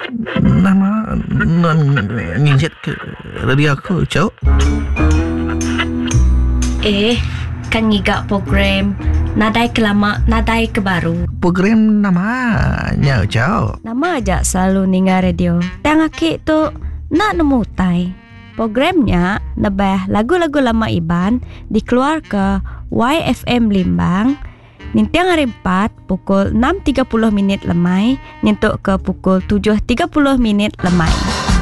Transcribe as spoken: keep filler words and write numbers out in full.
Nama non nginjet ke radio aku, Cok. Eh, kan ngigak program Nadai ke lama, nadai ke baru. Program namanya, Cok. Nama aja selalu ninggal radio. Tang akik tu nak nemu tai. Programnya nebah lagu-lagu lama Iban dikeluar ke Y F M Limbang nintiang hari empat pukul enam tiga puluh minit lemai nyentuk ke pukul tujuh tiga puluh minit lemai.